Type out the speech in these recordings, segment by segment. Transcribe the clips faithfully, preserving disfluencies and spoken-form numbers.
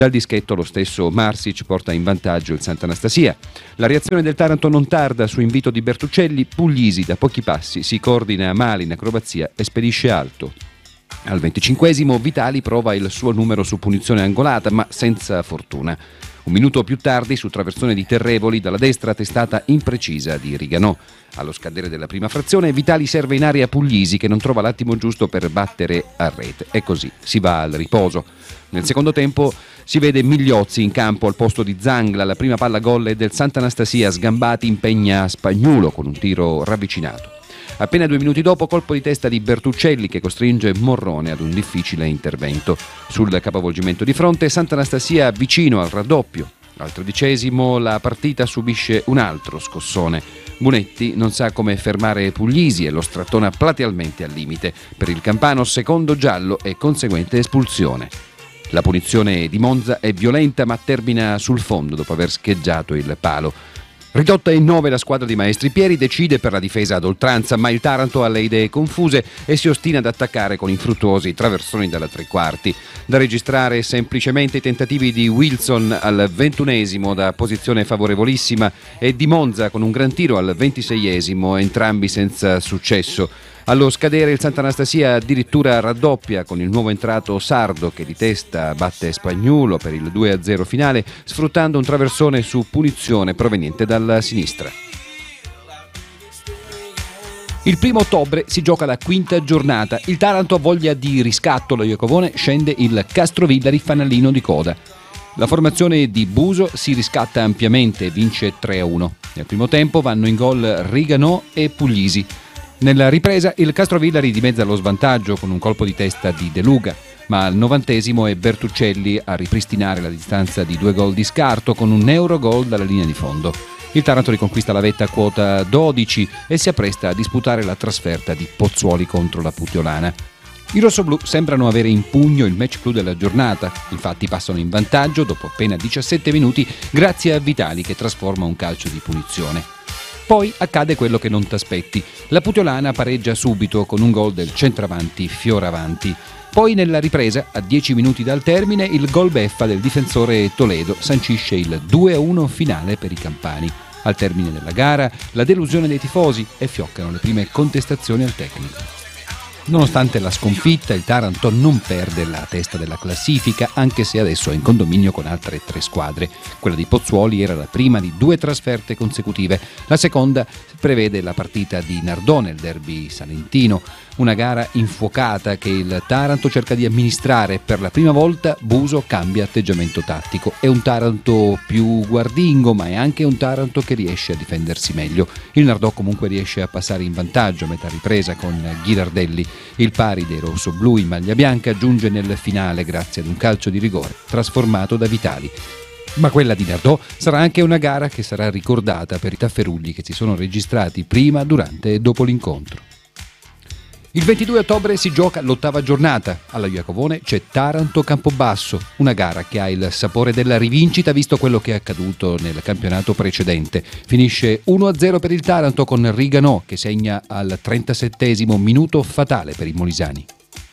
Dal dischetto lo stesso Marsic porta in vantaggio il Sant'Anastasia. La reazione del Taranto non tarda su invito di Bertuccelli. Puglisi da pochi passi si coordina male in acrobazia e spedisce alto. Al venticinquesimo Vitali prova il suo numero su punizione angolata, ma senza fortuna. Un minuto più tardi, su traversone di Terrevoli, dalla destra testata imprecisa di Riganò. Allo scadere della prima frazione, Vitali serve in area Puglisi, che non trova l'attimo giusto per battere a rete. E così si va al riposo. Nel secondo tempo si vede Migliozzi in campo al posto di Zangla. La prima palla gol è del Sant'Anastasia. Sgambati impegna Spagnuolo con un tiro ravvicinato. Appena due minuti dopo, colpo di testa di Bertuccelli che costringe Morrone ad un difficile intervento. Sul capovolgimento di fronte, Sant'Anastasia vicino al raddoppio. Al tredicesimo la partita subisce un altro scossone. Bunetti non sa come fermare Puglisi e lo strattona platealmente al limite. Per il campano secondo giallo e conseguente espulsione. La punizione di Monza è violenta ma termina sul fondo dopo aver scheggiato il palo. Ridotta in nove, la squadra di Maestri Pieri decide per la difesa ad oltranza, ma il Taranto ha le idee confuse e si ostina ad attaccare con infruttuosi traversoni dalla tre quarti. Da registrare semplicemente i tentativi di Wilson al ventunesimo da posizione favorevolissima e di Monza con un gran tiro al ventiseiesimo, entrambi senza successo. Allo scadere il Sant'Anastasia addirittura raddoppia con il nuovo entrato Sardo che di testa batte Spagnuolo per il due a zero finale, sfruttando un traversone su punizione proveniente dalla sinistra. Il primo ottobre si gioca la quinta giornata. Il Taranto ha voglia di riscatto. Lo Iacovone scende il Castrovillari fanalino di coda. La formazione di Buso si riscatta ampiamente e vince tre a uno. Nel primo tempo vanno in gol Riganò e Puglisi. Nella ripresa il Castrovillari dimezza lo svantaggio con un colpo di testa di De Luga, ma al novantesimo è Bertuccelli a ripristinare la distanza di due gol di scarto con un Eurogol dalla linea di fondo. Il Taranto riconquista la vetta a quota dodici e si appresta a disputare la trasferta di Pozzuoli contro la Puteolana. I rossoblù sembrano avere in pugno il match clou della giornata, infatti passano in vantaggio dopo appena diciassette minuti grazie a Vitali che trasforma un calcio di punizione. Poi accade quello che non t'aspetti. La Puteolana pareggia subito con un gol del centravanti Fioravanti. Poi nella ripresa, a dieci minuti dal termine, il gol beffa del difensore Toledo sancisce il due a uno finale per i campani. Al termine della gara, la delusione dei tifosi e fioccano le prime contestazioni al tecnico. Nonostante la sconfitta, il Taranto non perde la testa della classifica, anche se adesso è in condominio con altre tre squadre. Quella di Pozzuoli era la prima di due trasferte consecutive. La seconda prevede la partita di Nardone, il derby salentino. Una gara infuocata che il Taranto cerca di amministrare. Per la prima volta Buso cambia atteggiamento tattico. È un Taranto più guardingo, ma è anche un Taranto che riesce a difendersi meglio. Il Nardò comunque riesce a passare in vantaggio a metà ripresa con Ghirardelli. Il pari dei rossoblù in maglia bianca giunge nel finale grazie ad un calcio di rigore trasformato da Vitali. Ma quella di Nardò sarà anche una gara che sarà ricordata per i tafferugli che si sono registrati prima, durante e dopo l'incontro. Il ventidue ottobre si gioca l'ottava giornata. Alla Iacovone c'è Taranto-Campobasso, una gara che ha il sapore della rivincita visto quello che è accaduto nel campionato precedente. Finisce uno a zero per il Taranto con Riganò che segna al trentasettesimo minuto fatale per i molisani.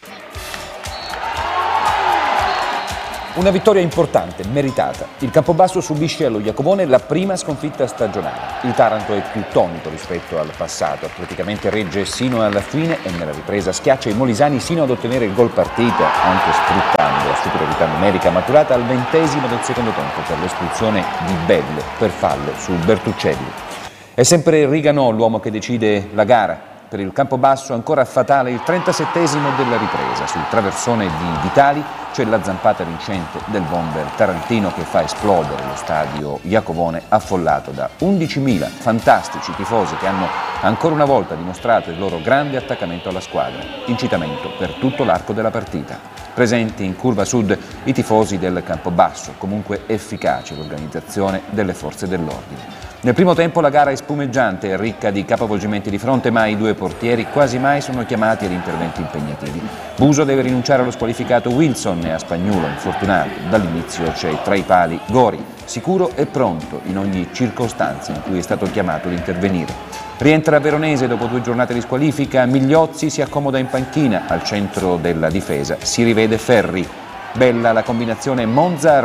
Una vittoria importante, meritata. Il Campobasso subisce allo Iacovone la prima sconfitta stagionale. Il Taranto è più tonico rispetto al passato, atleticamente regge sino alla fine e nella ripresa schiaccia i molisani sino ad ottenere il gol partita, anche sfruttando la superiorità numerica maturata al ventesimo del secondo tempo per l'espulsione di Bello per fallo su Bertuccelli. È sempre Riganò l'uomo che decide la gara. Per il Campobasso ancora fatale il trentasettesimo della ripresa. Sul traversone di Vitali c'è la zampata vincente del bomber tarantino che fa esplodere lo stadio Iacovone affollato da undicimila fantastici tifosi che hanno ancora una volta dimostrato il loro grande attaccamento alla squadra. Incitamento per tutto l'arco della partita. Presenti in curva sud i tifosi del Campobasso, comunque efficace l'organizzazione delle forze dell'ordine. Nel primo tempo la gara è spumeggiante e ricca di capovolgimenti di fronte, ma i due portieri quasi mai sono chiamati ad interventi impegnativi. Buso deve rinunciare allo squalificato Wilson e a Spagnuolo, infortunato. Dall'inizio c'è tra i pali Gori, sicuro e pronto in ogni circostanza in cui è stato chiamato ad intervenire. Rientra Veronese dopo due giornate di squalifica, Migliozzi si accomoda in panchina, al centro della difesa si rivede Ferri. Bella la combinazione Monza